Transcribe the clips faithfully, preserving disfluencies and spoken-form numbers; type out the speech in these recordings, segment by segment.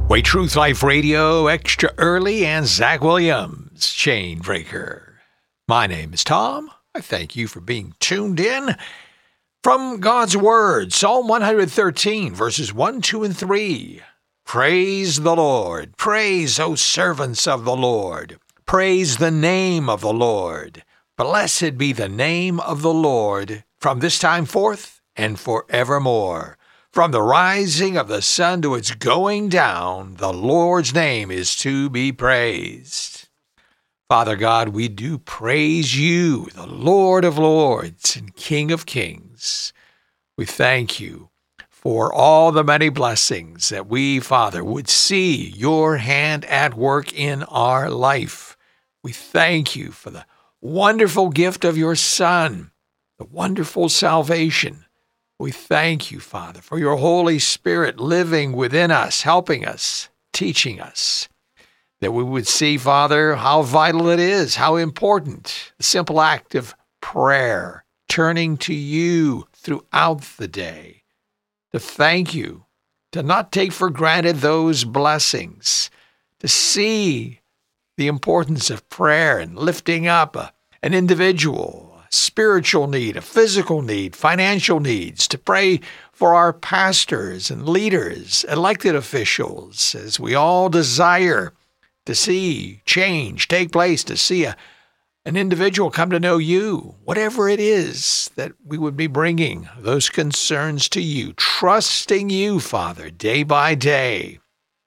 Way Truth Life Radio, Extra Early, and Zach Williams, Chain Breaker. My name is Tom. I thank you for being tuned in. From God's Word, Psalm one thirteen, verses one, two, and three. Praise the Lord. Praise, O servants of the Lord. Praise the name of the Lord. Blessed be the name of the Lord from this time forth and forevermore. From the rising of the sun to its going down, the Lord's name is to be praised. Father God, we do praise you, the Lord of lords and King of kings. We thank you for all the many blessings that we, Father, would see your hand at work in our life. We thank you for the wonderful gift of your Son, the wonderful salvation. We thank you, Father, for your Holy Spirit living within us, helping us, teaching us, that we would see, Father, how vital it is, how important the simple act of prayer, turning to you throughout the day, to thank you, to not take for granted those blessings, to see the importance of prayer and lifting up a, an individual, spiritual need, a physical need, financial needs, to pray for our pastors and leaders, elected officials, as we all desire to see change take place, to see a, an individual come to know you, whatever it is that we would be bringing those concerns to you, trusting you, Father, day by day.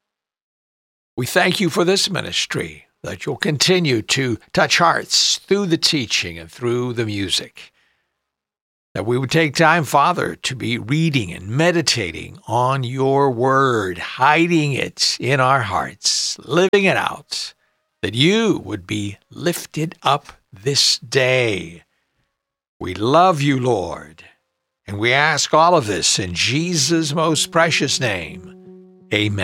We thank you for this ministry, that you'll continue to touch hearts through the teaching and through the music. That we would take time, Father, to be reading and meditating on your word, hiding it in our hearts, living it out, that you would be lifted up this day. We love you, Lord, and we ask all of this in Jesus' most precious name. Amen.